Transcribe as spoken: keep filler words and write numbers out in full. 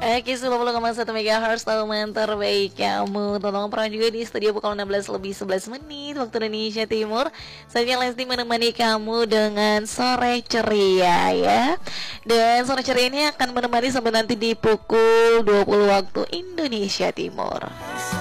Oke, sembilan puluh koma satu megahertz teman terbaik kamu. Tolong pernah juga di studio pukul enam belas lebih sebelas menit waktu Indonesia Timur. Saya Lesti menemani kamu dengan sore ceria ya. Dan sore ceria ini akan menemani sampai nanti di pukul dua puluh waktu Indonesia Timur.